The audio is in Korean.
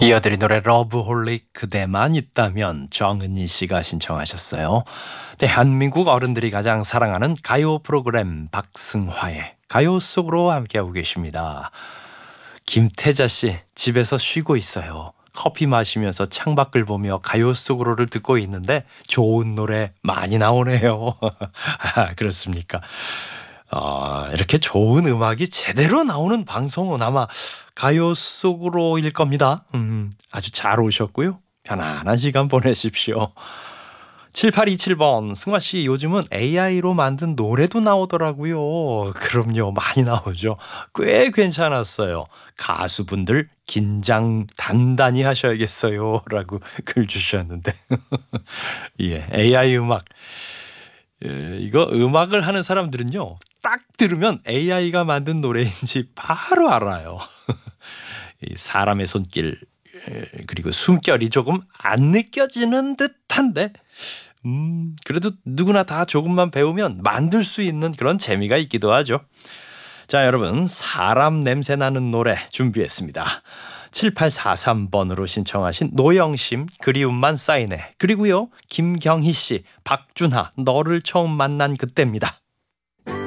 이어드린 노래 러브홀릭 그대만 있다면 정은희 씨가 신청하셨어요. 대한민국 어른들이 가장 사랑하는 가요 프로그램 박승화의 가요 속으로 함께하고 계십니다. 김태자 씨 집에서 쉬고 있어요. 커피 마시면서 창밖을 보며 가요 속으로를 듣고 있는데 좋은 노래 많이 나오네요. 그렇습니까? 이렇게 좋은 음악이 제대로 나오는 방송은 아마 가요 속으로일 겁니다. 아주 잘 오셨고요. 편안한 시간 보내십시오. 7827번 승화 씨 요즘은 AI로 만든 노래도 나오더라고요. 그럼요. 많이 나오죠. 꽤 괜찮았어요. 가수분들 긴장 단단히 하셔야겠어요. 라고 글 주셨는데 예, AI 음악 이거 음악을 하는 사람들은요. 딱 들으면 AI가 만든 노래인지 바로 알아요. 이 사람의 손길 그리고 숨결이 조금 안 느껴지는 듯한데 그래도 누구나 다 조금만 배우면 만들 수 있는 그런 재미가 있기도 하죠. 자, 여러분 사람 냄새 나는 노래 준비했습니다. 7843번으로 신청하신 노영심 그리움만 쌓이네, 그리고요 김경희 씨 박준하 너를 처음 만난 그때입니다.